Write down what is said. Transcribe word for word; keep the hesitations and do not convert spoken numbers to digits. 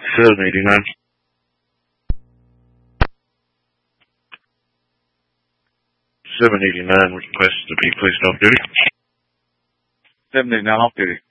seven eighty-nine. seven eighty-nine requests to be placed off duty. seven eighty-nine off duty.